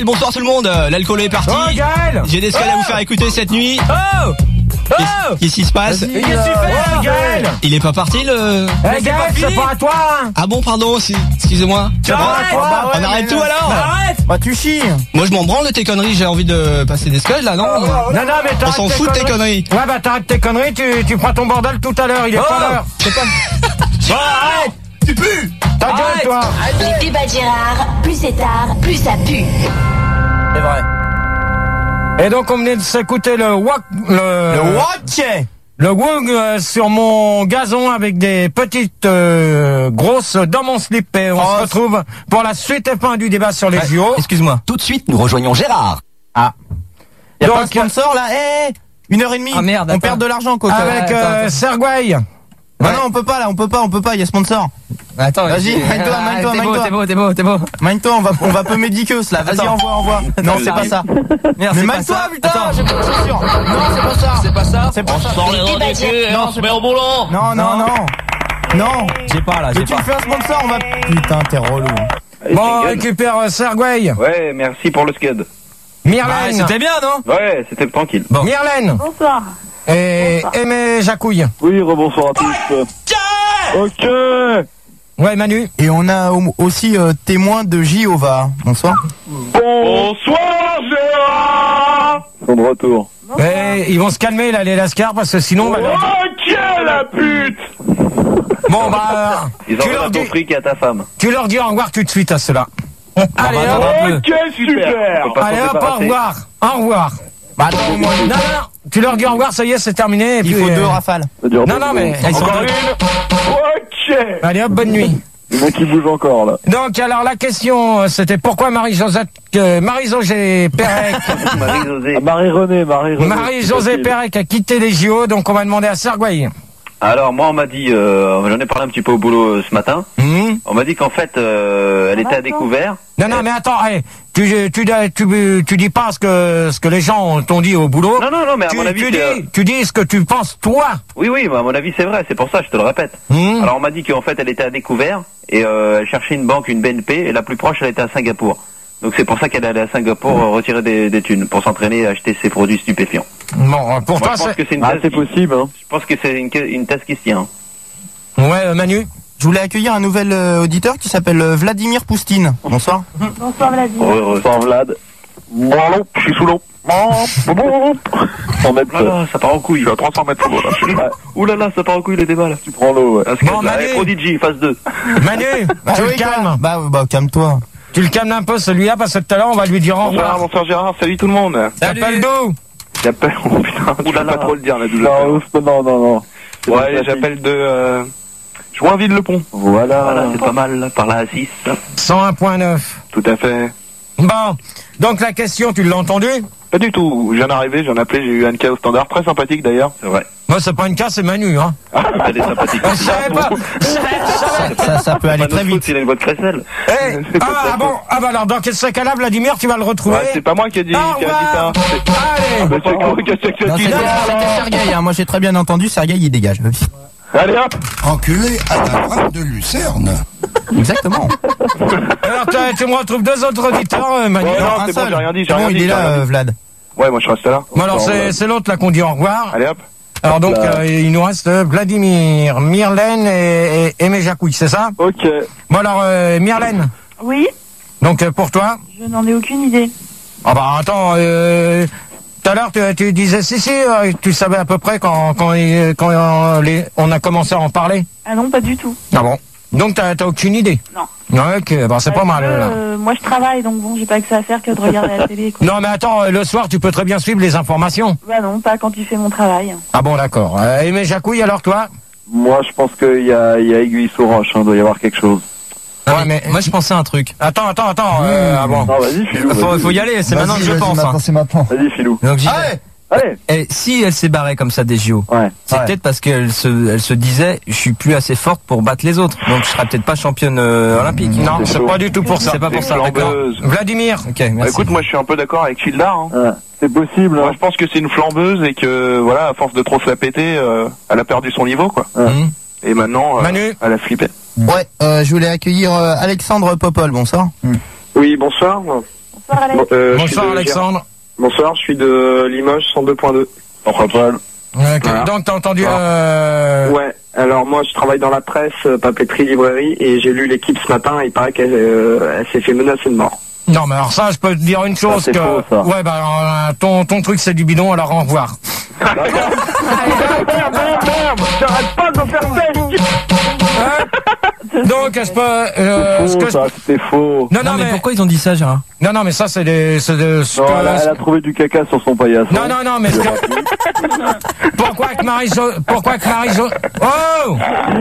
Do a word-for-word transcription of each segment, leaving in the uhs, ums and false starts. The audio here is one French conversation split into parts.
Bonsoir tout le monde, l'alcool est parti. Oh Gaël, j'ai des scales oh à vous faire écouter cette nuit. Oh Qu'est-ce qu'est-ce qui se passe? Qu'est-ce que tu fais, oh, Gaël? Il est pas parti le... Eh hey, Gaël, c'est pas à toi hein. Ah bon, pardon, si... excusez-moi. C'est pas à toi. Bah, on arrête tout alors. Bah, arrête. Bah tu chies. Moi je m'en branle de tes conneries, j'ai envie de passer des scales là, non? Non, non, mais t'arrêtes. On s'en fout de tes conneries. Ouais, bah t'arrêtes tes conneries, tu, tu prends ton bordel tout à l'heure, il est oh, pas l'heure. C'est pas... Bon, arrête. Tu pues. Ta gueule, toi. Les débats de Gérard, plus c'est tard, plus ça pue. C'est vrai. Et donc on venait de s'écouter le wok, le, le wok, le wok euh, sur mon gazon avec des petites euh, grosses dans mon slip. Et on oh, se retrouve pour la suite et fin du débat sur les ouais, J O. Excuse-moi. Tout de suite, nous rejoignons Gérard. Ah. Y'a donc, pas un sponsor là? Eh, hey, une heure et demie. Ah merde. On attends. perd de l'argent quoi. Avec euh, Sergueï. Non, ouais. non, on peut pas là, on peut pas, on peut pas, il y a sponsor. Attends, vas-y, mind-toi, mind-toi, mind-toi. T'es beau, t'es beau, t'es beau. Mind-toi, on va, on va peu médicus là. Vas-y, envoie, envoie. Non, c'est pas ça. Merde, mais mind-toi, putain, j'ai pas de chaussures. Non, c'est pas ça. C'est pas ça. C'est pas ça. On sort les dents on se met au boulot. Non, non, non. Non. J'ai pas là, j'ai pas. Mais tu fais un sponsor, on va. Putain, t'es relou. Bon, on récupère euh, Sergueï. Ouais, merci pour le scud. Myrlène. Ah, c'était bien, non? Ouais, c'était tranquille. Bon. Myrlène. Bonsoir. Et Aimé Jacouille. Oui, rebonsoir à tous. Ok. Ouais, Manu. Et on a aussi euh, témoin de Jéhovah. Bonsoir. Bonsoir, Gérard. Ils sont de retour. Et ils vont se calmer là, les lascars, parce que sinon... Bah, ok, la pute. Bon, bah... Ils tu envoient leur ton dis... fric à ta femme. Tu leur dis au revoir tout de suite à ceux-là. Allez, bah, hop. ok, super. Allez, hop, au revoir. Au revoir. Bah, non, moi, non, non, non. Tu leur dis au revoir, ça y est, c'est terminé. Et il puis, faut euh... deux rafales. Non, non, mais... Ils sont encore une. Ok. Allez, hop, bonne nuit. Le mec qui bouge encore, là. Donc, alors, la question, c'était pourquoi Marie-Josée euh, Marie-Josée Pérec... Marie-Josée. Marie-Renée, Marie-Renée. Marie-Josée Pérec a quitté les J O, donc on va demander à Sergueï. Alors, moi, on m'a dit, euh, j'en ai parlé un petit peu au boulot euh, ce matin. Mmh. On m'a dit qu'en fait, euh, elle était à découvert. Non, non, mais attends, hey, tu, tu, tu, tu, tu dis pas ce que, ce que les gens t'ont dit au boulot. Non, non, non, mais à tu, mon avis, tu dis, euh... tu dis ce que tu penses, toi. Oui, oui, mais à mon avis, c'est vrai, c'est pour ça, je te le répète. Mmh. Alors, on m'a dit qu'en fait, elle était à découvert, et euh, elle cherchait une banque, une B N P, et la plus proche, elle était à Singapour. Donc, c'est pour ça qu'elle allait à Singapour euh, retirer des, des thunes, pour s'entraîner à acheter ses produits stupéfiants. Bon, pour Moi, toi, je pense que c'est une ah, thèse c'est qui... possible, hein. Je pense que c'est une, une thèse qui se tient. Ouais, euh, Manu. Je voulais accueillir un nouvel euh, auditeur qui s'appelle euh, Vladimir Poustine. Bonsoir. Bonsoir Vladimir. Bonsoir Vlad. Bon, je suis sous l'eau. cent mètres. Ouh là là, ça part en couille. Je suis à trois cents mètres sous l'eau, là. Ouh là là, ça part en couille les débats là. Tu prends l'eau, ouais. Parce que Bon, là, Manu. Prodigy, phase deux. Manu, Bah, tu oui, le calmes. Bah, bah, calme-toi. Tu le calmes un peu, celui-là, parce que tout à l'heure, on va lui dire au Bonsoir, revoir. bonsoir Gérard, salut tout le monde. T'appelles d'où? J'appelle, oh putain, tu peux pas trop le dire là, d'où Non, j'appelle. Non, non, non. Ouais, j'appelle de, euh, Joinville-le-Pont. Voilà. Voilà, c'est pas mal, là, par là à six. cent un point neuf. Tout à fait. Bon, donc la question, tu l'as entendue? Pas du tout, je viens d'arriver, j'en ai appelé, j'ai eu Anka au standard, très sympathique d'ailleurs. C'est vrai. Moi, c'est pas une cas, c'est Manu, hein. Elle est sympathique. Je savais pas. Je savais- je savais- Ça, ça peut aller très vite. Il a une voix de crécelle. Eh, C'est pas ah, ta ah bon, ah bah alors, dans ce cas-là, Vladimir, tu vas le retrouver. Ouais, c'est pas moi qui a dit, Au qui a dit ça. revoir. Allez. Bah, c'est quoi, qu'est-ce que Non, tu c'était dis? c'était Sergueï, hein. Moi j'ai très bien entendu, Sergueï il dégage. Allez hop. Enculé à la droite de Lucerne. Exactement. Alors, tu, tu me retrouves deux autres auditeurs, euh, Manu. Ouais, non, un c'est bon, seul. j'ai rien dit, j'ai C'est bon, rien il dit. est j'ai là, rien euh, dit. Vlad. Ouais, moi je reste là. Bon, alors, c'est c'est l'autre là qu'on dit au revoir. Allez hop. Alors, donc, euh, il nous reste euh, Vladimir, Myrlène et, et Aimé Jacouille, c'est ça? Ok. Bon, alors, euh, Myrlène, Oui, donc euh, pour toi? je n'en ai aucune idée. Ah bah, attends, euh, tout à l'heure, tu, tu disais si, si, euh, tu savais à peu près quand, quand, il- quand euh, les, on a commencé à en parler. Ah non, pas du tout. Ah bon? Donc, t'as t'as aucune idée? Non. Ouais, ok, bah, c'est pas Parce mal, que, là. euh, moi je travaille, donc bon, j'ai pas que ça à faire que de regarder la télé. Quoi. Non, mais attends, euh, le soir, tu peux très bien suivre les informations. Bah non, pas quand tu fais mon travail. Ah bon, d'accord. Euh, Aimé Jacouille, alors toi? Moi je pense qu'il y a, il y a aiguille sous roche, hein, doit y avoir quelque chose. Non, Ouais, mais mais- moi je pensais à un truc. Attends, attends, attends. Euh, ah bon. Non, vas-y, Filou. Faut, vas-y. faut y aller, c'est maintenant que je pense. hein. C'est maintenant. Vas-y, Filou. Donc j'y vais. Allez. Allez. Et si elle s'est barrée comme ça des J O, Ouais. c'est Ouais. peut-être parce qu'elle se, elle se disait, je suis plus assez forte pour battre les autres, donc je serai peut-être pas championne euh, olympique. Non, C'est c'est chaud. pas du tout pour ça. C'est pas pour C'est ça, d'accord. flambeuse. Vladimir. Ok, Bah, merci. écoute, moi je suis un peu d'accord avec Childar. Hein. Ouais. C'est possible. Moi je pense que c'est une flambeuse et que voilà, à force de trop se la péter, euh, elle a perdu son niveau quoi. Mmh. Et maintenant, euh, Manu. elle a flippé. Ouais, euh, je voulais accueillir euh, Alexandre Popol, bonsoir. Oui, bonsoir. Bonsoir Bonsoir Alex. Bon, euh, je suis Bonsoir de Alexandre. Gers. Bonsoir, je suis de Limoges cent deux point deux. Pourquoi pas? Ok, Voilà. donc t'as entendu... Euh... Ouais, alors moi je travaille dans la presse, euh, papeterie, librairie, et j'ai lu l'équipe ce matin, et il paraît qu'elle euh, elle s'est fait menacer de mort. Non, mais alors ça, je peux te dire une chose, c'est que... faux, ça. Ouais, bah, euh, ton, ton truc, c'est du bidon, alors au revoir. Merde, merde, merde, j'arrête pas de me faire sèche. Donc, je peux... Euh, ce Faux, que je- ça, c'était faux. Non, non, Non, mais mais... pourquoi ils ont dit ça, Gérard? Non, non, mais ça, c'est des... c'est de... ce Non, que- elle, a, elle a trouvé du caca sur son paillasson. Non, non, non, mais... ce que- Pourquoi que Marie-Jo... Pourquoi que Marie-Jo... Oh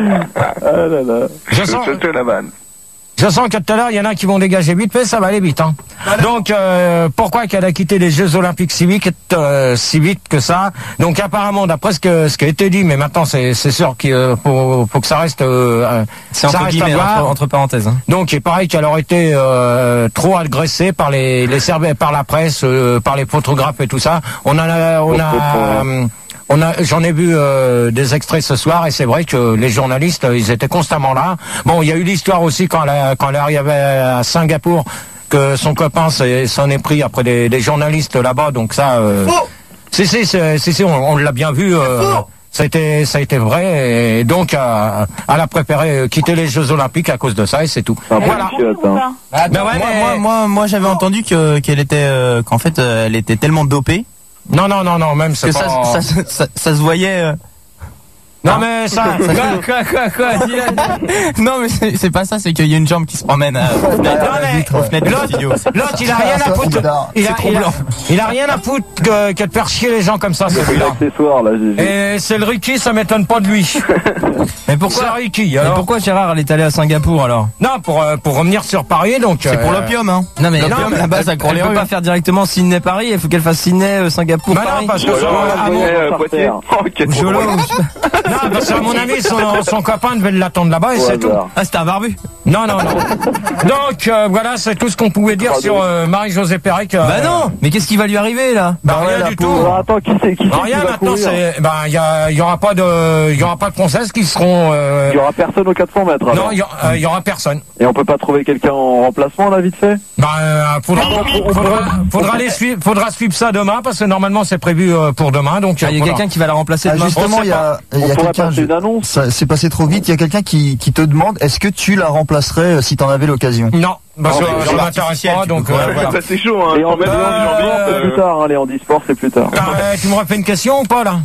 Ah là là. Je sens... Je te la vanne. Je sens que tout à l'heure, il y en a qui vont dégager vite, mais ça va aller vite. Hein. Donc, euh, pourquoi qu'elle a quitté les Jeux Olympiques si vite, euh, si vite que ça? Donc, apparemment, d'après ce, que, ce qui a été dit, mais maintenant, c'est c'est sûr qu'il euh, faut, faut que ça reste... Euh, C'est ça entre reste à guillemets, voir. entre, entre parenthèses. Hein. Donc, il paraît qu'elle aurait été euh, trop agressée par les, les Serbes, par la presse, euh, par les photographes et tout ça. On en a... On a euh, On a, j'en ai vu euh, des extraits ce soir et c'est vrai que les journalistes, euh, ils étaient constamment là. Bon, il y a eu l'histoire aussi quand elle, a- quand elle est arrivée à Singapour que son copain s'est- s'en est pris après des, des journalistes là-bas. Donc ça, euh, si si c'est- si si, on, on l'a bien vu. Euh, ça a été ça a été vrai et donc euh, elle a préféré quitter les Jeux Olympiques à cause de ça et c'est tout. C'est un bon Voilà. chiotte, hein. Ah, ben ouais, moi, mais- moi, moi, moi, j'avais entendu que qu'elle était, euh, qu'en fait, euh, elle était tellement dopée Non non non non même c'est que ça, pas. ça, ça, ça, ça se voyait. euh, Non mais ça. Quoi, quoi, quoi, dis-le. Non, mais c'est c'est pas ça, c'est qu'il y a une jambe qui se promène à, aux fenêtres, Non, mais vitre, aux fenêtres du l'autre- studio. L'autre, il a rien à foutre. Il a, il a, il a rien à foutre que, que de faire chier les gens comme ça, C'est celui-là. l'accessoire, là, j'ai vu. Et c'est le Ricky, ça m'étonne pas de lui. Mais pourquoi, C'est Ricky, mais alors. pourquoi Gérard, elle est allée à Singapour, alors? Non, pour, euh, pour revenir sur Paris, donc. C'est pour euh, l'opium, hein. Non, mais, L'opium, non, là-bas, ça court elle les peut rues. pas faire directement Sydney-Paris, il faut qu'elle fasse Sydney, euh, Singapour, Bah non, Paris. parce que Ou son, alors, à mon- envoyer, euh, Poitiers. Oh, quel Jolo. problème. non, parce que à mon avis, son, son copain devait l'attendre là-bas et Au c'est tout. hasard. Ah, c'était un barbu. Non, non, non. Donc, euh, voilà, c'est tout ce qu'on pouvait dire sur euh, Marie-Josée Pérec. euh, Bah non, mais qu'est-ce qui va lui arriver, là? Bah, Ouais, rien la du pauvre. tout. Alors, attends, qui c'est qui, c'est Bah, qui rien va maintenant, courir? c'est, ben, il y a, il y aura pas de, il y aura pas de princesses qui seront, euh, Il y aura personne aux quatre cents mètres, alors. non, il y, a- euh, il y aura personne. Et on peut pas trouver quelqu'un en remplacement, là, vite fait? Ben, euh, faudra, faudra, faudra, les suivre, faudra suivre ça demain parce que normalement c'est prévu euh, pour demain. Donc, Ah, il y a voilà. quelqu'un qui va la remplacer Ah, demain. justement, sait il y a, il On y a pourrait quelqu'un. passer une annonce. Ça c'est passé trop vite. Il y a quelqu'un qui, qui te demande est-ce que tu la remplacerais euh, si t'en avais l'occasion? Non, parce que Non, mais ça genre m'intéresse artificiel, pas. tu Donc peux euh, pas- voilà. Bah, c'est chaud, hein. Et en Quand même, Euh, l'ambiance, C'est euh, plus tard, hein, les handisports, c'est plus tard. Ah, euh, tu me refais une question ou pas là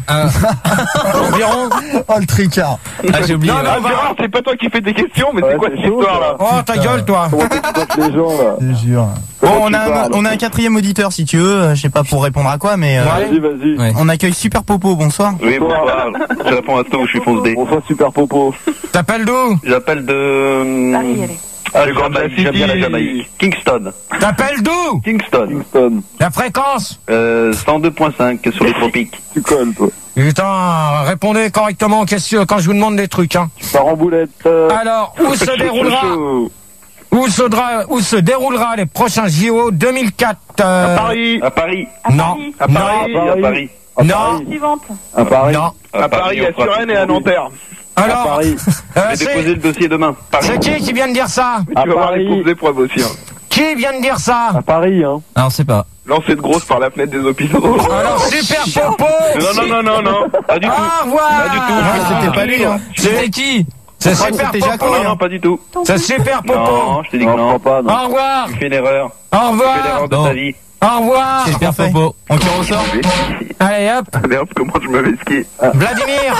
Environ. Oh le tricard. Ah, j'ai oublié. Non, mais Ah, on va- Gérard, c'est pas toi qui fais des questions, mais Ouais, c'est quoi c'est cette chaud, histoire ça. là Oh ta gueule toi. Comment tu cotes les gens, là? Je te jure. Bon, Comment on tu a, un, parles on a un quatrième auditeur, si tu veux. euh, Je sais pas pour répondre à quoi, mais euh, Vas-y, vas-y. Ouais. on accueille Super Popo. Bonsoir. Oui, bonsoir. Je réponds à tout, je suis fonce D. Bonsoir, Super Popo. T'appelles d'où J'appelle de... Paris, allez. Ah, Du Grand Jamaïque, City. j'aime bien la Jamaïque. Kingston. T'appelles d'où Kingston. Kingston. La fréquence. Euh, cent deux point cinq sur les tropiques. Tu colles, toi. Putain, répondez correctement aux questions quand je vous demande des trucs. Hein. Tu pars en boulette. euh, Alors, où se déroulera Où se, dra- où se déroulera les prochains J O deux mille quatre euh, Paris. À Paris. À Non. Paris. À Non. Paris. À Paris. à Non. Paris. Suivante. À Paris. Non. À Paris, à on fera Suresnes tout et à pour vous. Nanterre. Alors, À Paris. euh, Je vais déposer c'est le dossier demain. Paris. c'est qui qui vient de dire ça Tu À vas voir les Paris. pauvres épreuves aussi. Hein. Qui vient de dire ça À Paris, hein. Ah, on sait pas. Lancé de grosse par la fenêtre des hôpitaux. Alors, super popo. Non, non, non, non, non. Pas du tout. Au revoir. Pas du tout. Ah, c'était pas lui, hein. C'est qui C'est Je crois que super c'était Jacques, popo. Non, non, pas du tout. C'est super Non, popo. je te dis que Non, je non. crois pas, non. Au revoir. Tu fais une erreur. Au Tu fais revoir. l'erreur de Non. ta vie. Au revoir. Super Popo. On tire au sort. Allez hop. Allez hop, comment je me vais skier. Vladimir.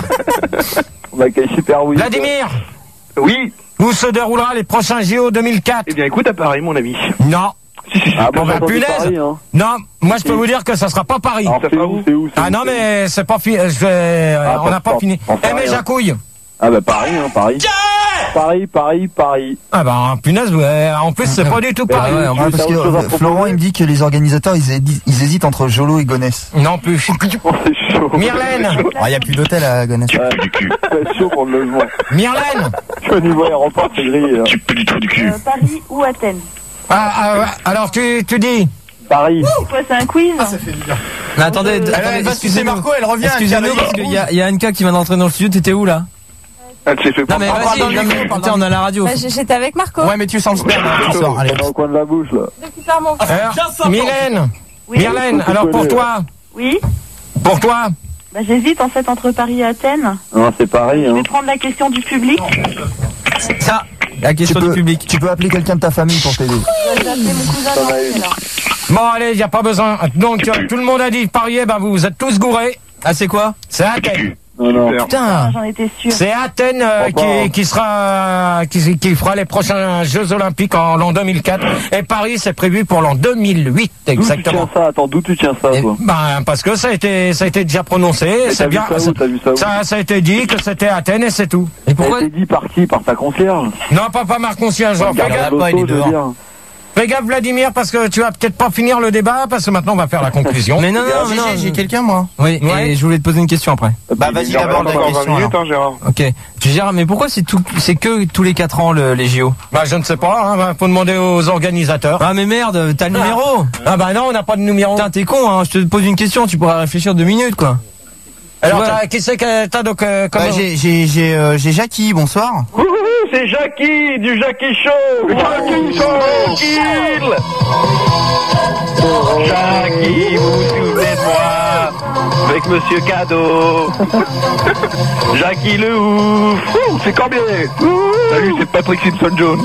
On accueille Super Willy. Vladimir. Oui. Où se déroulera les prochains J O deux mille quatre Eh bien, écoute à Paris, mon ami. Non. Si, si, si. Ah, bon, Bon, bah, j'ai entendu punaise. Paris, hein. Non. Moi, je peux vous dire que ça sera pas Paris. Alors, Ça c'est fera où, où c'est où, c'est Ah où, non, c'est où mais c'est pas fini. Je vais. euh, Ah, on n'a pas- pas fini. on fait Eh mais rien. Jacouille. Ah, bah, Paris, hein, Paris. Paris, Paris, Paris. Ah bah punaise. Ouais. En plus, c'est pas du tout Ah Paris. ouais, en Ah, plus. parce t'as que autre chose à euh, proposer Florent il me dit que les organisateurs ils, hési- ils hésitent entre Jolo et Gonesse. Non plus. Oh, c'est chaud. Myrlène. Il n'y a plus d'hôtel à Gonesse. Ouais, c'est chaud pour le logement. Myrlène. Au niveau aéroport, c'est gris. hein. Tu peux du trou du cul. Euh, Paris ou Athènes. Ah, ah, ouais. Alors tu tu dis. Paris. C'est quoi, c'est un quiz? Mais attendez, d- Elle, attendez, elle va sucer excusez-nous. Marco, elle revient. Excusez-nous, parce qu'il y a, il y a Anka qui vient d'entrer dans le studio. T'étais où, là? Elle s'est fait Non mais Parle dans vas-y, le non, micro, mais parle putain, dans on le a la radio. Bah, j'ai- J'étais avec Marco. Ouais, mais tu sens le sperme, hein, tu sors. Allez. Dans le coin de la bouche, là. Récupère mon. Alors, Mylène, Oui. Mylène, alors pour toi, Oui. pour toi, Bah, j'hésite en fait entre Paris et Athènes. Non, c'est pareil, Je hein. vais prendre la question du public. Ça, la Tu question peux, du public. tu peux appeler quelqu'un de ta famille pour t'aider. Je vais appeler mon cousin T'en as Henri, une. alors. bon allez, il n'y a pas besoin. Donc euh, tout le monde a dit parier, bah vous êtes tous gourés. Ah c'est quoi? C'est Athènes. Non, non. Putain. J'en étais sûre. C'est Athènes euh, Bon, bon. qui, qui sera qui, qui fera les prochains Jeux Olympiques en l'an deux mille quatre. Et Paris, c'est prévu pour l'an deux mille huit, D'où tu exactement. tiens ça? Attends, d'où tu tiens ça, Et- toi? Ben parce que ça a été ça a été déjà prononcé. Et C'est t'as vu bien. ça où? T'as vu ça où? Ça, ça a été dit que c'était Athènes et c'est tout. Et pourquoi? Ça a été dit par qui? Par ta concierge? Non, pas par Marc Concierge. Fais Garde gaffe, la pas, il est loto, je veux dehors. dire. fais gaffe, Vladimir, parce que tu vas peut-être pas finir le débat, parce que maintenant on va faire la conclusion. Mais non, non, G G, non. j'ai quelqu'un, moi. Oui, Ouais. et je voulais te poser une question après. Bah, Il vas-y, est aborde la encore question. vingt minutes, alors. hein, Gérard. Ok. Tu Gérard, mais pourquoi c'est tout, c'est que tous les quatre ans le, les J O? Bah je ne sais pas, hein, faut demander aux organisateurs. Ah mais merde, t'as le numéro. Ah bah non, on n'a pas de numéro. Putain, t'es con, hein. Je te pose une question, tu pourras réfléchir deux minutes, quoi. Alors Ouais. t'as- qui c'est que t'as donc euh, Bah, comment j'ai, j'ai, j'ai, euh, j'ai Jackie, bonsoir. C'est Jackie du Jackie Show. Jackie Show. Jackie, vous vous souvenez de moi avec Monsieur Cadeau. Jackie le ouf. Ouh, c'est combien? Salut, c'est Patrick Simpson Jones.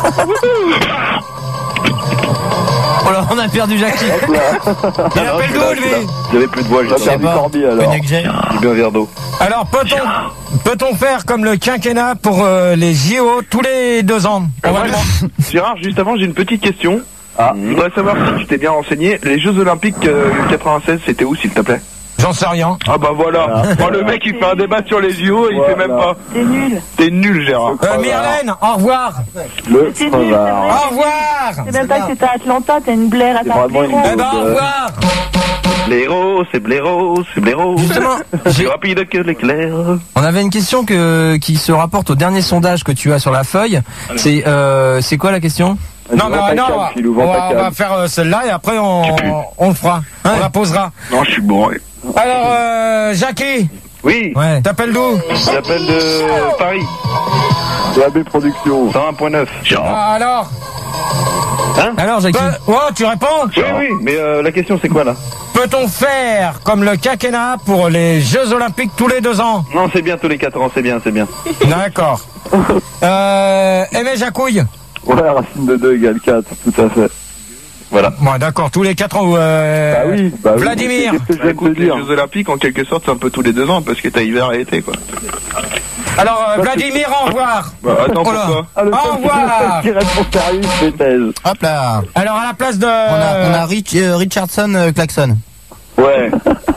Oh là, on a perdu Jackie. Il appelle d'où lui? J'avais plus de voix, T'as j'ai perdu Corby, alors. Cognac J. bu un verre d'eau. Alors peut-on peut-on faire comme le quinquennat pour euh, les J O tous les deux ans? On va demander- Gérard, juste avant, j'ai une petite question. Ah. Je voudrais savoir si tu t'es bien renseigné. Les Jeux Olympiques euh, quatre-vingt-seize, c'était où, s'il te plaît? J'en sais rien. Ah bah voilà. Oh, le mec, il fait un débat sur les J O et il Voilà. fait même pas. C'est nul. T'es nul, Gérard. Euh, Myrlène, au revoir. Le C'est nul, c'est crevard. vrai. Au revoir. C'est même pas que c'était à Atlanta, t'as une blaire à C'est ta vraiment une Eh ben au revoir. Blaireau, c'est blaireau, c'est blaireau. Justement, Plus j'ai- rapide que l'éclair. on avait une question que, qui se rapporte au dernier sondage que tu as sur la feuille. C'est, euh, c'est quoi la question? Non mais Vends euh, ta non, canne, on va, Philou, on vends ta va- on va canne. faire euh, celle-là et après on, on le fera. On la posera. Non, je suis bourré. Alors euh, Jackie, Oui, Ouais. t'appelles d'où? j'appelle de Paris, De la B Production. cent un point neuf. Ah, alors Alors Jackie? Pe- Oh, tu réponds? Oui, oui, mais euh, la question c'est quoi là? Peut-on faire comme le quinquennat pour les Jeux Olympiques tous les deux ans? Non, c'est bien tous les quatre ans, c'est bien, c'est bien. D'accord. Euh, Aimé Jacouille? Ouais, racine de deux égale quatre, tout à fait. Voilà. Bon, d'accord, tous les quatre ans. Euh, Bah oui, bah oui. Vladimir. Qu'est-ce que je viens de Écoute, te les dire? Jeux Olympiques, en quelque sorte, c'est un peu tous les deux ans parce que t'as hiver et été, quoi. Alors, euh, Vladimir, au revoir. Bah, attends, Oh là. pourquoi? Ah, le Au seul qui- revoir. le seul qui répond sérieux, c'est thèse. Hop là. Alors, à la place de... On a, on a Rich, euh, Richardson euh, Klaxon. Ouais.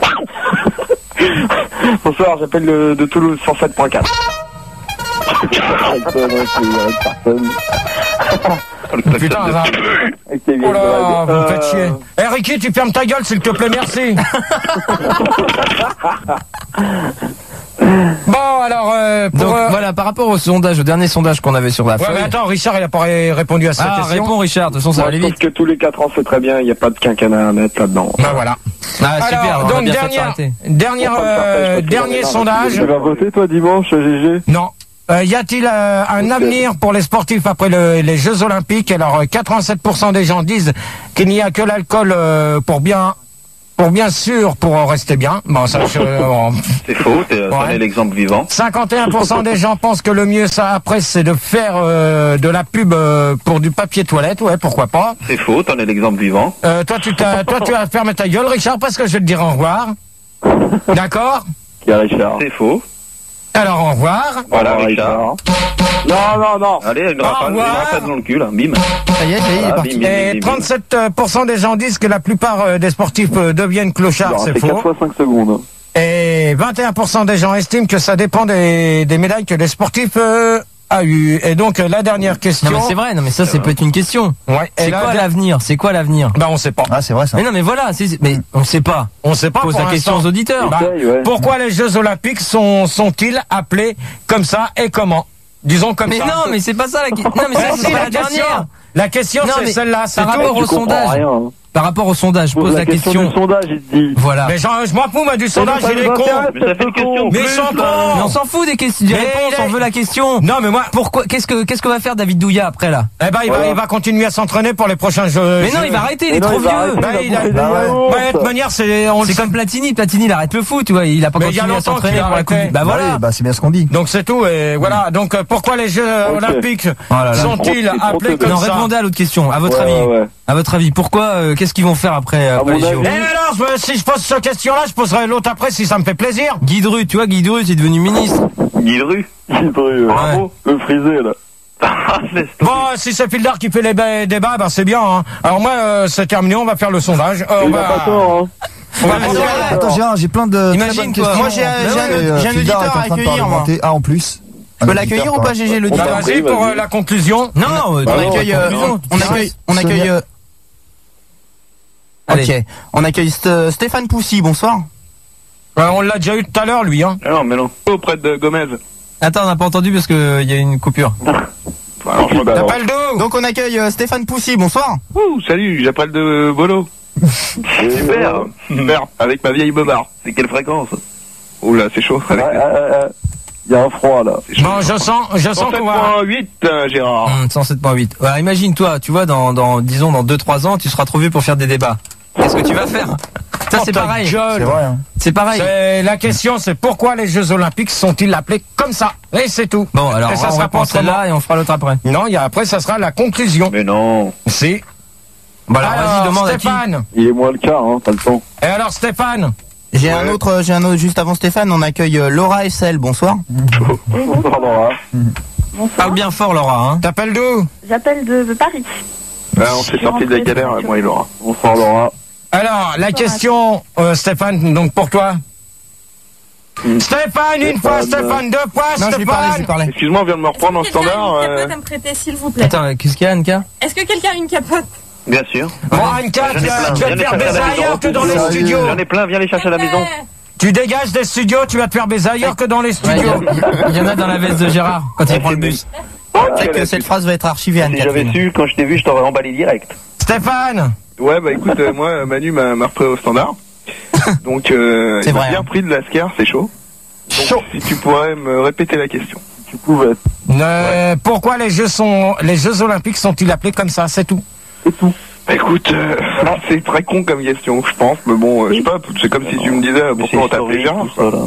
Bonsoir, j'appelle le- de Toulouse cent sept point quatre. Putain, ça... Oh là, vous me faites chier. Eh, Ricky, tu fermes ta gueule, s'il te plaît, merci. Bon, alors, euh, pour... Donc euh, voilà, par rapport au sondage, au dernier sondage qu'on avait sur la Ouais, feuille. mais attends, Richard, il a pas ré- répondu à cette Ah, question. réponds Richard, de toute façon ça va Moi, je aller pense vite. que tous les quatre ans, c'est très bien, il n'y a pas de quinquennat à mettre là-dedans. Ben voilà. Ah super, Alors, on a donc, bien fait de dernière, s'arrêter. dernière, Faut pas me faire euh, pêche, parce que dernier j'en ai marre. sondage. Tu vas voter, toi, dimanche, G G? Non. Euh, y a-t-il euh, un Ok. avenir pour les sportifs après le- les Jeux Olympiques? Alors, euh, quatre-vingt-sept pour cent des gens disent qu'il n'y a que l'alcool euh, pour bien, pour bien sûr, pour rester bien. Bon, ça, je, bon. C'est faux, t'es Ouais. t'en es l'exemple vivant. cinquante et un pour cent des gens pensent que le mieux, ça après, c'est de faire euh, de la pub euh, pour du papier toilette. Ouais, pourquoi pas. C'est faux, t'en es l'exemple vivant. Euh, toi, tu t'as, toi, tu vas fermer ta gueule, Richard, parce que je vais te dire au revoir. D'accord? Qui est Richard? C'est faux. Alors, au revoir. Voilà, Au revoir, Richard. Non, non, non. Allez, une Au rafale, une revoir. rafale dans le cul, là, bim. Ça y est, ça y est, il est Ah, parti. bim, bim, bim, Et bim, bim. trente-sept pour cent des gens disent que la plupart euh, des sportifs euh, deviennent clochards, Non, c'est c'est faux. quatre fois cinq secondes. Et vingt et un pour cent des gens estiment que ça dépend des, des médailles que les sportifs euh, a eu. Et donc, euh, la dernière question. Non mais c'est vrai, non mais ça c'est peut être une question. Ouais. Et C'est là, quoi la- l'avenir? C'est quoi l'avenir? Bah, on sait pas. Ah, c'est vrai ça. Mais non mais voilà, c'est- mais on sait pas. On sait pas. Pose pour la question l'instant. aux auditeurs. Bah, Essaye, ouais. pourquoi les Jeux Olympiques sont, sont-ils appelés comme ça et comment? Disons comme Mais ça. non, mais c'est pas ça la question. Non mais Bah, ça si, c'est pas la la question. dernière. La question, Non, c'est mais celle-là, c'est par tout. rapport Tu au comprends sondage. rien. hein. par rapport au sondage, je pose la, la question. question. Du sondage, il te dit. Voilà. Mais genre, je m'en fous, moi, du sondage, il est con. Mais ça fait une question. Mais ils sont cons. Mais on s'en fout des questions, des Mais réponses, il est- on veut la question. Non, mais moi, Pourquoi, qu'est-ce que, qu'est-ce que va faire David Douillet après, là? eh ben, il va, Voilà. il va continuer à s'entraîner pour les prochains jeux. Mais non, jeux. il va arrêter, il Mais est non, trop il va vieux. arrêter, Bah, il il va a- bouffer des bah ouais. yaourts. Ouais, de toute manière, c'est, on le C'est sait. comme Platini, Platini, il arrête le foot, tu vois, il a pas Mais il y a continué à longtemps s'entraîner qu'il a pour la coupe. arrêté. Bah Bah voilà. oui, bah c'est bien ce qu'on dit. Donc c'est tout, et voilà. Donc, euh, pourquoi les Jeux Ok. Olympiques Oh là là. sont-ils Trop- trop appelés de- comme Non, ça? répondez à l'autre question. À votre Ouais, avis, ouais, ouais. à votre avis, pourquoi, euh, qu'est-ce qu'ils vont faire après, après mon les J O? avis- Eh alors, je- si je pose cette question-là, je poserai l'autre après si ça me fait plaisir. Guy Dru, tu vois, Guy Dru, c'est devenu ministre. Guy Dru. Il brûle. Bravo. Le frisé, là. Laisse tomber. Bon, si c'est Fildar qui fait les ba- débats, ben c'est bien. Hein. Alors moi, euh, c'est terminé, on va faire le sondage. Euh, on Il a va, pas tort, hein. on va Ouais, passer- mais c'est vrai. Attends, Gérard, j'ai plein de Imagine, très bonnes toi. questions. Moi, j'ai un- Et, j'ai un- euh, j'ai un Fildar auditeur est en à train de accueillir, moi. parlementer. Ah, en plus. Je peux l'accueillir ou pas, G G, Bah, l'auditeur? vas-y pour euh, la conclusion. Non, non, euh, On Bah non, accueille, attends, euh, non. on accueille, on Sonia. accueille, euh, Allez. ok. On accueille St- Stéphane Poussy, bonsoir. Ouais, on l'a déjà eu tout à l'heure, lui. Hein. Ah non, mais non. Auprès de Gomez. Attends, on n'a pas entendu parce que il y a une coupure. Alors, je Bah, alors. T'appelles d'où? Donc on accueille euh, Stéphane Poussy, bonsoir. Ouh, salut, j'appelle de Bolo. Super, super, avec ma vieille bobard. C'est quelle fréquence? Oh là, c'est chaud. Ouais, ouais, ouais. Il y a un froid, là. C'est chaud. Bon, je sens, je sens qu'on va. cent sept point huit, euh, Gérard. Hum, cent sept point huit. Voilà, imagine-toi, tu vois, dans, dans, disons, dans deux trois ans, tu seras trop vieux pour faire des débats. Qu'est-ce que tu vas faire? Ça, Oh, c'est ta pareil. gueule. C'est vrai, hein. C'est pareil. C'est- La question, c'est pourquoi les Jeux Olympiques sont-ils appelés comme ça? Et c'est tout. Bon, alors, Et ça on sera répond pas celle-là et on fera l'autre après. Non, il y a, après, ça sera la conclusion. Mais non. Si. Bon, alors, vas-y, demande à qui. Stéphane. Il est moins le cas, hein, pas le temps. Et alors, Stéphane? J'ai un Ouais. autre, euh, j'ai un autre juste avant Stéphane. On accueille euh, Laura F L, bonsoir. Pardon, hein. Bonsoir. Parle bien fort, Laura, hein. T'appelles d'où? J'appelle de, de Paris. Ah, on s'est sorti de la galère, moi et Laura. Bonsoir, Laura. Alors, la question, euh, Stéphane, donc pour toi. Stéphane, une fois, Stéphane, deux fois, Non, je lui parlais, je lui Stéphane. parlais. Excuse-moi, on vient de me reprendre en Est-ce que quelqu'un standard. a une euh, capote à me prêter, s'il vous plaît? Attends, qu'est-ce qu'il y a, Anka? Est-ce que quelqu'un a une capote? Bien sûr. Bon, Anka, J'en ai tu vas plein, tu vas j'en te ai faire plein à baiser la maison. ailleurs que dans les Sérieux. studios. J'en ai plein, viens les chercher à la maison. Tu dégages des studios, tu vas te faire baiser ailleurs que dans les Ouais, il y, studios. a- il y en a dans la veste de Gérard quand il prend le bus. C'est vrai que cette phrase va être archivée, Si j'avais Anne-Catherine. su, quand je t'ai vu, je t'aurais emballé direct. Stéphane, Ouais, bah écoute, euh, moi, Manu m'a m'a repris au standard. Donc, euh, C'est il m'a vrai, bien hein. pris de la scare, c'est chaud. Donc, si tu pourrais me répéter la question. Tu pouvais. euh, pourquoi les Jeux sont, les Jeux Olympiques sont-ils appelés comme ça? C'est tout. Bah écoute, euh, c'est très con comme question, je pense, mais bon, euh, je sais pas, c'est comme si tu me disais euh, Mais pourquoi on c'est t'appelait historique, Gérard. tout ça, là.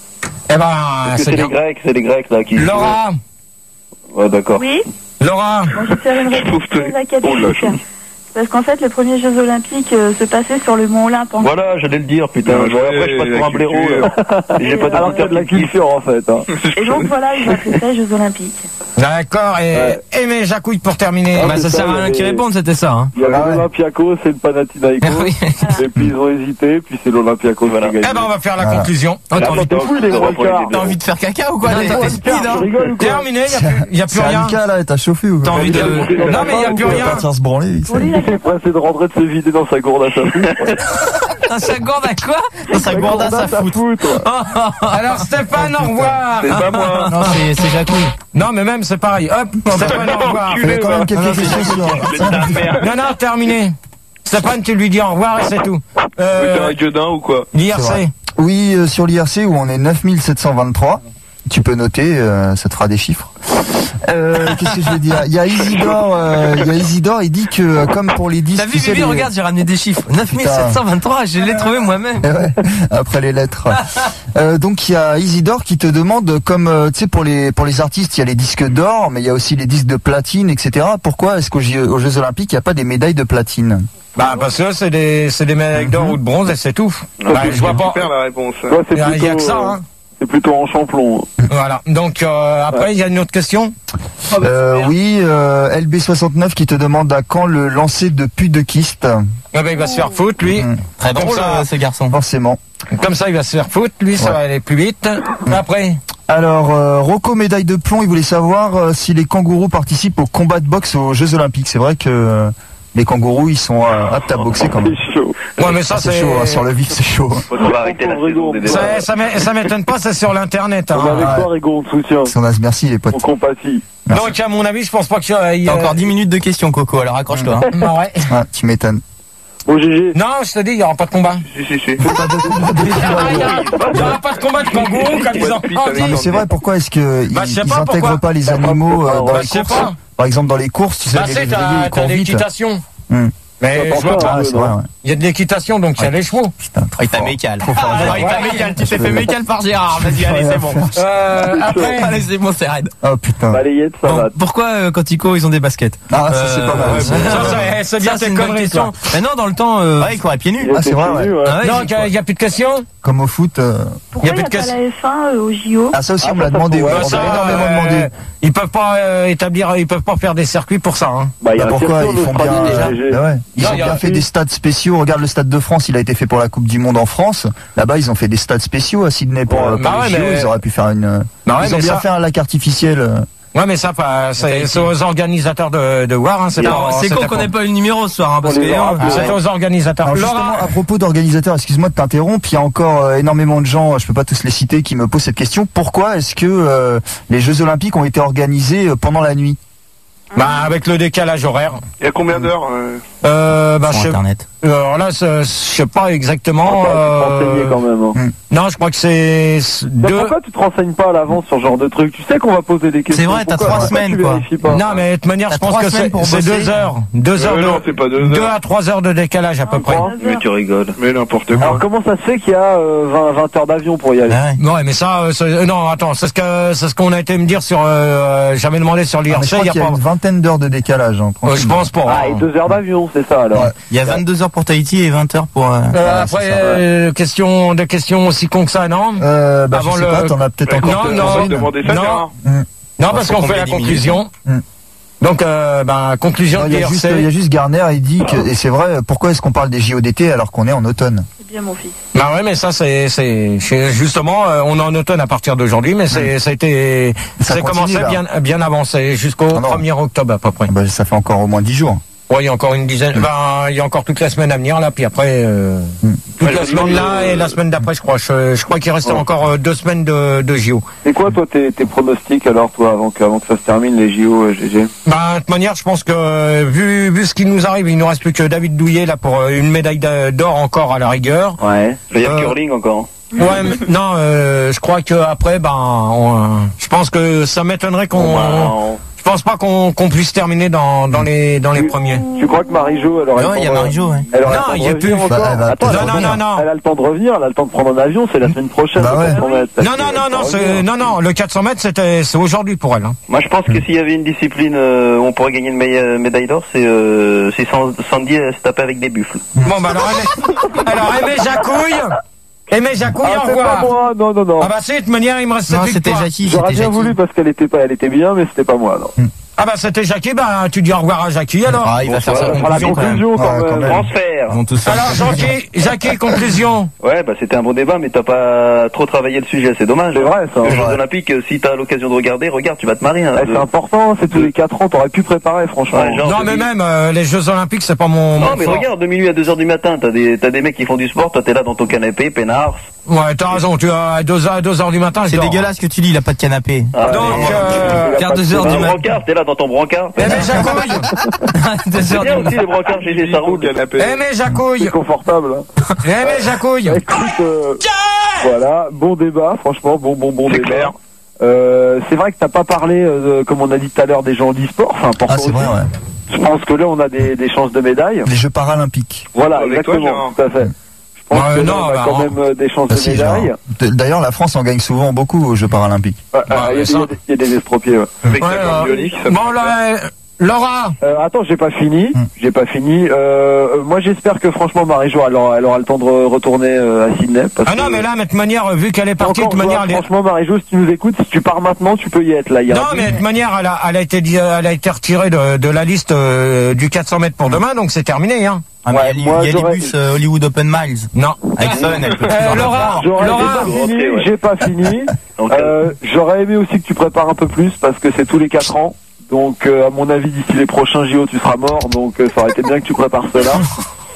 Eh ben, Parce que c'est c'est les bien. Grecs, c'est les Grecs, là, qui... Laura, Ouais, d'accord. Oui, Laura, bon, je vais faire une réponse Pauvre très toi. académique. Oh là, Parce qu'en fait, les premiers Jeux Olympiques euh, se passaient sur le mont Olympe. En... Voilà, j'allais le dire, putain. Ouais, Bon, après, je passe pour la un blaireau, culture. là. J'ai pas Alors, c'est de la d'écouteur qui me kiffe. culture, en fait, hein. Et donc voilà, ils ont appelé ça Jeux Olympiques. d'accord, et Ouais. Aimé Jacouille pour terminer. Ah, Bah, ça c'est sert ça, à rien il y qu'ils avait- répondent, c'était ça, hein. Il y avait Ah ouais. l'Olympiakos et le Panathinaikos. Oui. Et puis ils ont hésité, puis c'est l'Olympiakos qui a gagné. Eh ben, on va faire la Voilà. conclusion. Oh, t'as envie de- T'es fou, il est Ça va gros pour les quart. débuts. T'as envie de faire caca ou quoi? Non, T'es- t'as- t'es t'as- speed, hein. Tu rigoles ou quoi? Terminé, il n'y a plus, y a plus C'est rien. Anka, là, t'as chauffé ou T'as quoi? envie de... Non, mais il n'y a plus Il va rien. partir se branler. Pour lui, la capote. Ouais, c'est de rentrer de se vider dans sa gourde à sa foutre. Dans sa gourde à quoi? Dans sa gourdasse à foutre. foutre. Alors, Stéphane, au revoir. C'est pas moi. Non, c'est c'est Jacouille. Non, mais même, c'est pareil. Hop, Stéphane, au revoir. Il y a quand même quelques questions sur... Non, non, terminé. Stéphane, tu lui dis au revoir et c'est tout. Mais t'es Euh, un gueudin ou quoi? l'I R C'est C. vrai. Oui, euh, sur l'I R C où on est neuf mille sept cent vingt-trois. Tu peux noter, euh, ça te fera des chiffres. Euh, Qu'est-ce que je vais dire? Il y a Isidore, euh, il y a Isidore, il dit que euh, comme pour les disques... T'as vu, tu sais, Bibi, les- regarde, j'ai ramené des chiffres. neuf mille sept cent vingt-trois, je l'ai trouvé moi-même. Eh ouais, après les lettres. Euh, donc il y a Isidore qui te demande, comme euh, tu sais pour les pour les artistes, il y a les disques d'or, mais il y a aussi les disques de platine, et cetera. Pourquoi est-ce qu'aux Jeux, aux Jeux Olympiques il n'y a pas des médailles de platine? Bah, parce que c'est des, c'est des médailles d'or ou de bronze et c'est tout. Bah, je vois pas. Super la réponse. Toi, c'est Il y a- il y a plutôt, que ça, euh, hein. c'est plutôt en champlon. Voilà. Donc, euh, après, il y a une autre question. Euh, oui, euh, L B soixante-neuf qui te demande à quand le lancer de pute de kyste. Eh ben, il va se faire foutre, lui. Mmh. Très Comme drôle, ça. euh, ce garçon. Forcément. Comme ça, il va se faire foutre. Lui, ça Ouais. va aller plus vite. Après. Alors, euh, Rocco médaille de plomb, il voulait savoir euh, si les kangourous participent au combat de boxe aux Jeux Olympiques. C'est vrai que euh, les kangourous, ils sont euh, aptes à boxer quand même. C'est chaud. Ouais, mais ça, Ah, c'est c'est. chaud, hein, sur le vif, c'est chaud. Faut qu'on va arrêter la saison des Ça, débats. ça m'é- ça m'étonne pas, c'est sur l'internet. On est Hein. avec ouais. toi, Rigo, on te soutient. Si on a- Merci les potes. On compatit. Donc, à mon avis, je pense pas qu'il y a. il y T'as a- encore dix minutes de questions, Coco, alors accroche-toi. hein. Bah, ouais. Ouais, tu m'étonnes. Bon, G G. Non, je te dis, il n'y aura pas de combat. Si, si, si. Il n'y aura pas de combat de kangourou comme ils ont Non, mais c'est vrai, pourquoi est-ce qu'ils Bah, je sais ils pas intègrent pourquoi. pas les animaux euh, dans Bah, les je sais courses? pas. Par exemple, dans les courses, tu sais, Bah, les c'est, lévriers, t'as, ils t'as courent vite. l'équitation. Hum. Mais je vois pas. Ah, c'est vrai, ouais. Il y a de l'équitation, donc il y a les chevaux. Putain, trop Il t'a fort. mécal. Trop fort. Il t'a mécal. Tu t'es fait mécal par Gérard. Vas-y, allez, c'est bon. Euh, après, Allez, c'est bon, c'est raide. Oh putain. Balayette, ça Bon, va. pourquoi euh, quand ils courent, ils ont des baskets? Ah, ça c'est pas mal. ouais, ça. bon, ça, euh, ça, c'est bien ça, tes une bonne conneries, question. toi. Mais non, dans le temps, euh, ouais, ils couraient pieds nus. Ah, c'est vrai, ouais. Ah ouais, non, j'y il crois. n'y a plus de questions. Comme au foot. euh, Pourquoi Y a il n'y plus a, de pas la F un euh, au J O? Ah, ça aussi, Ah, on me l'a ça, demandé. ça, ouais, ouais, on ça, m'a énormément euh, demandé. Ils peuvent pas euh, établir, ils peuvent pas faire des circuits pour ça. Hein. Bah, il y a Bah, un pourquoi circuit ils en font bien Australie, déjà G G. Bah ouais. Ils Non, ont il y a bien un- fait des stades spéciaux. Regarde le stade de France, il a été fait pour la Coupe du Monde en France. Là-bas, ils ont fait des stades spéciaux à Sydney pour, Ouais, euh, pour bah les ouais, J O. mais- Ils auraient pu faire une. Bah ouais, ils ont mais bien ça- fait un lac artificiel. euh. Ouais, mais ça, pas, c'est, c'est aux organisateurs de, de voir. Hein, c'est Non, pas- c'est con qu'on pas- n'ait pas eu le numéro ce soir, hein, parce On que les aura euh, plus. C'est aux organisateurs. Alors justement, Laura, à propos d'organisateurs, excuse-moi de t'interrompre, il y a encore euh, énormément de gens, je peux pas tous les citer, qui me posent cette question. Pourquoi est-ce que euh, les Jeux Olympiques ont été organisés euh, pendant la nuit? bah, avec le décalage horaire. Il y a combien d'heures euh Euh, bah, sur je sais, Internet. alors là, c'est- je sais pas exactement. Ah, tu te renseignais Euh, quand même. Hein. non, je crois que c'est c'est Mais deux. pourquoi tu te renseignes pas à l'avance sur ce genre de truc? Tu sais qu'on va poser des questions. C'est vrai, t'as Pourquoi- trois pourquoi semaines, tu quoi. vérifies pas? Non, mais de toute manière, T'as je pense trois que semaines c'est, pour c'est bosser. deux heures, deux heures Euh, de, non, c'est pas deux deux heures. à trois heures de décalage à peu près. Trois Mais heures. tu rigoles. Mais n'importe quoi. Alors comment ça se fait qu'il y a euh, vingt, vingt heures d'avion pour y aller? Ah ouais. Ouais, mais ça, euh, c'est- euh, non, attends, c'est ce que, c'est ce qu'on a été me dire sur, euh, j'avais demandé sur Ah, mais je l'I R C, crois il y a qu'il y a pas, une vingtaine d'heures de décalage. Hein, euh, je pense pas. Ah, et deux heures d'avion, c'est ça alors. Ouais. Il y a vingt-deux heures pour Tahiti et vingt heures pour. euh, Euh, Voilà, après, c'est ça, euh, question, des questions aussi con que ça, non? Euh, bah, Avant je sais le- pas, t'en as peut-être Bah, encore. non, quelques-unes. non, On va demander ça, non. Gérard. Non, parce faut qu'on qu'on fait la ait dix minutes. conclusion. Mm. Donc, euh, ben, conclusion Non, de Il y, a juste, il y a l'I R C. juste Garner, il dit que, et c'est vrai, pourquoi est-ce qu'on parle des J O d'été alors qu'on est en automne? C'est bien mon fils. Bah ouais, mais ça, c'est, c'est, c'est- justement, euh, on est en automne à partir d'aujourd'hui, mais c'est, ça a été, Ça c'est continue, commencé là. bien, bien avancé jusqu'au Ah non. premier octobre à peu près. Bah, ça fait encore au moins dix jours. Ouais, il y a encore une dizaine, ben, il y a encore toute la semaine à venir, là, puis après, euh, toute Ouais, la je me semaine demande, là euh, et la semaine d'après, je crois. Je, je crois qu'il reste encore euh, deux semaines de, de J O. C'est quoi toi tes, tes pronostics alors toi avant que, avant que ça se termine les J O euh, G G? Bah, de toute manière, je pense que euh, vu, vu ce qui nous arrive, il nous reste plus que David Douillet là pour euh, une médaille d'a- d'or encore à la rigueur. Ouais. Il y a Euh, curling encore. Ouais, mais, non, euh, je crois que après, ben, on- je pense que ça m'étonnerait qu'on, Bon, bah, on- je pense pas qu'on qu'on puisse terminer dans, dans les dans les premiers. Tu crois que Marie-Jo elle aurait Ouais, le il y temps a de- Marie-Jo, ouais. elle aurait Non, le temps il de y a revenir plus. encore Bah, elle va Attends, peut-être elle Non, a- non, non, non. Elle a le temps de revenir, elle a le temps de prendre un avion, c'est la semaine prochaine. Bah le ouais. quatre cents mètres. Non, non, non, non, c'est, non, non, le quatre cents mètres, c'était, c'est aujourd'hui pour elle. Hein. Moi, je pense que s'il y avait une discipline euh, où on pourrait gagner une médaille, médaille d'or, c'est euh, c'est San- Sandy euh, se taper avec des buffles. Bon, bah alors, Aimé, alors, Aimé Jacouille, Aimé Jacouille, Ah, au c'est pas revoir. moi, non, non, non. Ah bah si, de toute manière, il me reste Non, cette c'était victoire. Jackie. J'aurais C'était bien voulu Jackie. parce qu'elle était pas, elle était bien, mais c'était pas moi, non. Ah bah c'était Jackie, bah tu dis au revoir à Jackie alors. Ah, il va faire sa On fera la conclusion quand même. conclusion quand Ouais, quand même. même. Transfert. Ils vont tous faire. Alors Jackie, Jackie, conclusion. Ouais, bah c'était un bon débat, mais t'as pas trop travaillé le sujet, c'est dommage. C'est vrai, ça. Les Jeux Ouais. Olympiques, euh, si t'as l'occasion de regarder, regarde, tu vas te marier. Hein, Eh, de- c'est important, c'est tous les quatre ans, t'aurais pu préparer, franchement. Ouais, genre, Non mais deux mille même euh, les Jeux Olympiques, c'est pas mon. Non, mon mais fort. regarde, de minuit à deux heures du matin, t'as des, t'as des mecs qui font du sport, toi t'es là dans ton canapé, peinard. Ouais, t'as raison. Tu as à deux heures, à deux heures du matin. je C'est dors. dégueulasse ce que tu dis, il a pas de canapé. Ah, Donc, mais- euh, Vers deux heures Dans du le matin. brancard, t'es là dans ton brancard. Aimé Jacouille, Deux C'est heures bien du aussi matin. les brancards, G G, ça roule. Aimé C'est Jacouille, confortable. hein. Aimé Jacouille. Écoute, euh, voilà, bon débat, franchement, bon, bon, bon C'est débat. clair. Euh, c'est vrai que t'as pas parlé, euh, comme on a dit tout à l'heure, des gens d'e-sport, c'est important Ah, c'est vrai, aussi. ouais. Je pense que là, on a des, des chances de médaille. Les Jeux paralympiques. Voilà, Avec toi, exactement, Gérard. tout à fait. Je pense Ouais, que là, non, on a bah, quand on- même euh, des chances Ah, de si, genre. médaille. D- D'ailleurs, la France en gagne souvent beaucoup aux Jeux paralympiques. Ouais, Bah, euh, Il y, a ça. des- il y a des- il y a des estropiés, ouais. Avec Ouais, la euh, bande bionique, ça Bon peut là, faire. euh, Laura. Euh, attends, j'ai pas fini. Hmm. J'ai pas fini. Euh, euh, moi, j'espère que franchement, Marie-Jo, elle aura, elle aura le temps de re- retourner euh, à Sydney. Parce Ah non que- mais là, de toute manière, vu qu'elle est partie, de Encore toute manière, jouable, elle est- franchement, Marie-Jo, si tu nous écoutes, si tu pars maintenant, tu peux y être là. Il y a non un mais de but. toute manière, elle a, elle a été, dit- elle a été retirée de, de la liste euh, du quatre cents mètres pour demain, donc c'est terminé, hein. Ah, mais Ouais, il y a, moi, il y a les j'aurais- bus euh, Hollywood Open Miles. Non. Avec Fun, elle peut Euh, toujours le Laura, faire. J'aurais j'ai Laura, pas fini, rentrée, ouais. j'ai pas fini. Donc, Euh, J'aurais aimé aussi que tu prépares un peu plus parce que c'est tous les quatre ans. Donc, euh, à mon avis, d'ici les prochains J O, tu seras mort. Donc, euh, ça aurait été bien que tu prépares cela.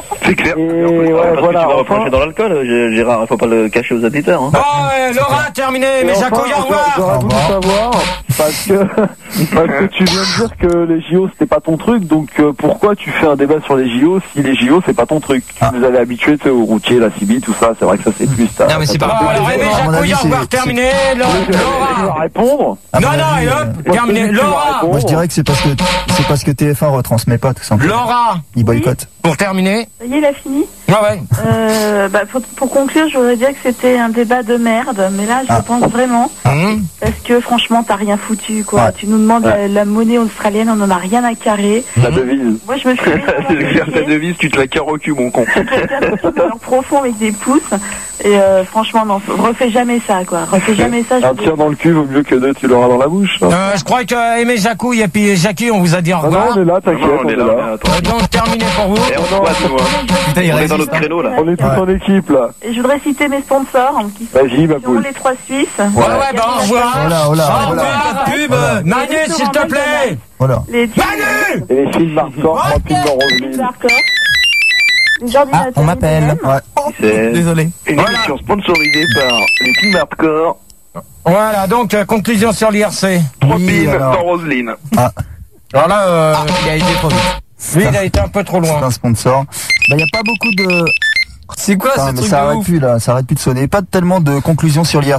C'est clair. Et Parce ouais, que voilà, tu vas enfin- reprocher dans l'alcool, G- Gérard, il faut pas le cacher aux auditeurs. Hein. Bon, euh, Laura, terminé, Et mes enfin, jacouilles, au revoir. J'aurais voulu savoir, parce que, parce que tu viens de dire que les J O c'était pas ton truc, donc euh, pourquoi tu fais un débat sur les J O si les J O c'est pas ton truc? Tu Ah. nous avais habitués tu sais, au routier, la C B, tout ça, c'est vrai que ça c'est plus ta. Non, mais c'est ta- pas Bon, grave. alors, mes À mon jacouilles, avis, au revoir, c'est- terminé, Tu vas Laura. répondre. À Non, mon non, avis, et euh, hop, terminé, tu vas Laura. répondre. Moi, je dirais que c'est parce que c'est parce que T F un retransmet pas, tout simplement. Laura, Il boycotte. pour terminer. Ça y est, il a fini. Ouais, ouais. Euh, bah, pour, pour conclure, je voudrais dire que c'était un débat de merde, mais là, je Ah. pense vraiment, Hum. parce que franchement, t'as rien foutu, quoi. Ouais. Tu nous demandes Ouais. la, la monnaie australienne, on en a rien à carrer. La devise. Moi, je me suis C'est clair, ta devise, tu te la carres au cul, mon con. alors profond avec des pouces, et euh, franchement, non, refais jamais ça, quoi. Refais jamais ça. je Un veux dire. tir dans le cul vaut mieux que deux, tu l'auras dans la bouche. hein. Euh, je crois que Aimé Jacouille et puis Jackie, on vous a dit au Ah non, revoir. on est là, t'inquiète, Non, on est là. mais attends. Euh, donc, terminé pour vous. Et on se passe, nous, hein. Putain, il On est résiste, dans notre hein. créneau, là. On est tous Ouais. en équipe là. Et je voudrais citer mes sponsors, hein, qui sont Vas-y, ma poule. les trois Suisses. Ouais, ouais, bah, au revoir. Voilà, voilà, Au voilà. revoir, pub. Voilà. Manu, s'il te plaît. Voilà. Les Manu! Et les films Marcor, trois pubs dans Roselyne. les ordinateurs. Ah, on m'appelle. I B M. Ouais. C'est Désolé. une Voilà. émission sponsorisée par les films hardcore, Voilà, donc, euh, conclusion sur l'I R C. trois Oui, pins alors. dans Roselyne. Alors là, euh, Il a été trop vite. lui, il a été un peu trop C'est loin. un sponsor. Bah, y a pas beaucoup de. C'est quoi Putain, ce mais truc ça de arrête ouf? plus là, ça arrête plus de sonner. Pas tellement de conclusions sur l'I R C.